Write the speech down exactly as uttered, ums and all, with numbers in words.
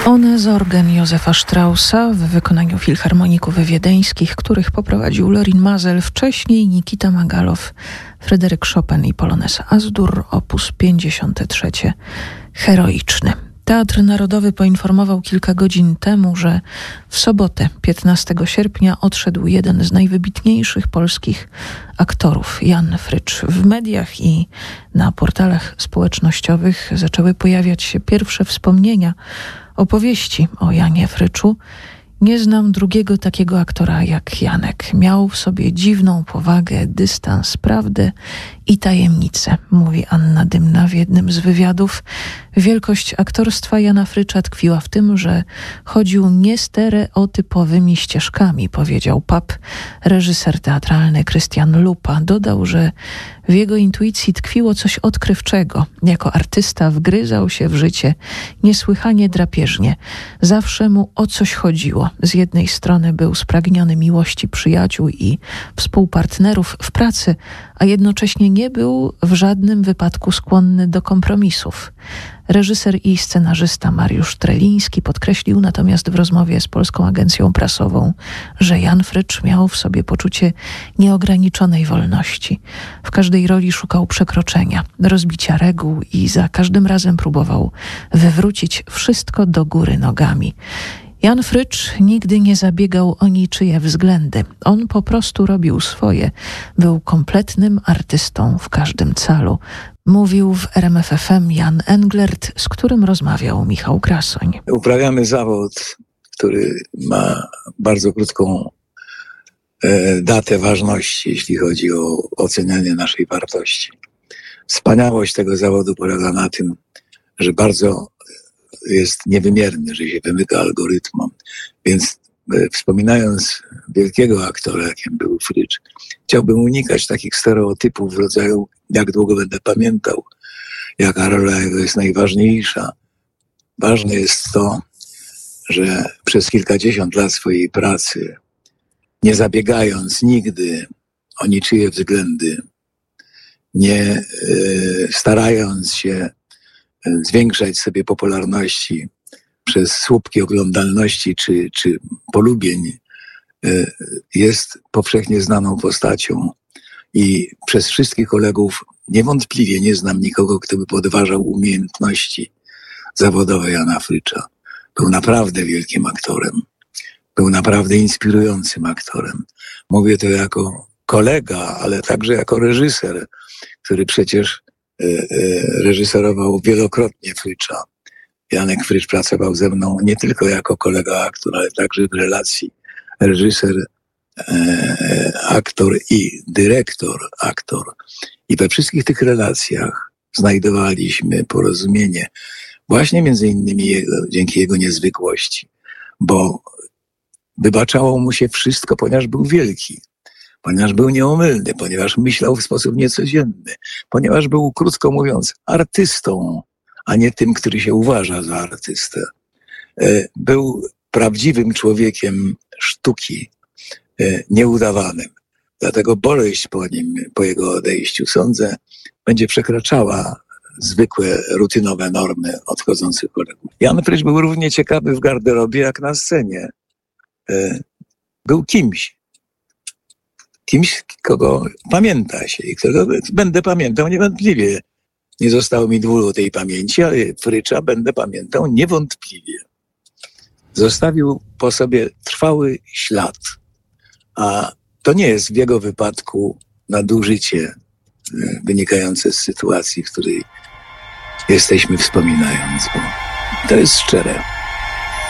One z organ Józefa Straussa w wykonaniu filharmoników wiedeńskich, których poprowadził Lorin Maazel, wcześniej Nikita Magalow, Fryderyk Chopin i Polonez As-Dur, opus pięćdziesiąty trzeci, Heroiczny. Teatr Narodowy poinformował kilka godzin temu, że w sobotę, piętnastego sierpnia, odszedł jeden z najwybitniejszych polskich aktorów, Jan Frycz. W mediach i na portalach społecznościowych zaczęły pojawiać się pierwsze wspomnienia, opowieści o Janie Fryczu. Nie znam drugiego takiego aktora jak Janek. Miał w sobie dziwną powagę, dystans, prawdę i tajemnicę, mówi Anna Dymna w jednym z wywiadów. Wielkość aktorstwa Jana Frycza tkwiła w tym, że chodził niestereotypowymi ścieżkami, powiedział pap, reżyser teatralny Krystian Lupa. Dodał, że w jego intuicji tkwiło coś odkrywczego. Jako artysta wgryzał się w życie niesłychanie drapieżnie. Zawsze mu o coś chodziło. Z jednej strony był spragniony miłości przyjaciół i współpartnerów w pracy, a jednocześnie nie był w żadnym wypadku skłonny do kompromisów. Reżyser i scenarzysta Mariusz Treliński podkreślił natomiast w rozmowie z Polską Agencją Prasową, że Jan Frycz miał w sobie poczucie nieograniczonej wolności. W każdej roli szukał przekroczenia, rozbicia reguł i za każdym razem próbował wywrócić wszystko do góry nogami. Jan Frycz nigdy nie zabiegał o niczyje względy. On po prostu robił swoje. Był kompletnym artystą w każdym calu. Mówił w R M F F M Jan Englert, z którym rozmawiał Michał Krasoń. Uprawiamy zawód, który ma bardzo krótką e, datę ważności, jeśli chodzi o ocenianie naszej wartości. Wspaniałość tego zawodu polega na tym, że bardzo jest niewymierny, że się wymyka algorytmom. Więc e, wspominając wielkiego aktora, jakim był Frycz, chciałbym unikać takich stereotypów w rodzaju jak długo będę pamiętał, jaka rola jego jest najważniejsza. Ważne jest to, że przez kilkadziesiąt lat swojej pracy, nie zabiegając nigdy o niczyje względy, nie e, starając się zwiększać sobie popularności przez słupki oglądalności czy, czy polubień, jest powszechnie znaną postacią i przez wszystkich kolegów niewątpliwie nie znam nikogo, kto by podważał umiejętności zawodowe Jana Frycza. Był naprawdę wielkim aktorem. Był naprawdę inspirującym aktorem. Mówię to jako kolega, ale także jako reżyser, który przecież reżyserował wielokrotnie Frycza. Janek Frycz pracował ze mną nie tylko jako kolega aktor, ale także w relacji reżyser, e, aktor i dyrektor aktor. I we wszystkich tych relacjach znajdowaliśmy porozumienie właśnie między innymi jego, dzięki jego niezwykłości, bo wybaczało mu się wszystko, ponieważ był wielki. Ponieważ był nieomylny, ponieważ myślał w sposób niecodzienny, ponieważ był, krótko mówiąc, artystą, a nie tym, który się uważa za artystę. Był prawdziwym człowiekiem sztuki, nieudawanym. Dlatego boleść po nim, po jego odejściu, sądzę, będzie przekraczała zwykłe, rutynowe normy odchodzących kolegów. Jan Frycz był równie ciekawy w garderobie, jak na scenie. Był kimś. Kimś, kogo pamięta się i którego będę pamiętał niewątpliwie. Nie zostało mi dwóch tej pamięci, ale Frycza będę pamiętał niewątpliwie. Zostawił po sobie trwały ślad, a to nie jest w jego wypadku nadużycie wynikające z sytuacji, w której jesteśmy wspominając, bo to jest szczere.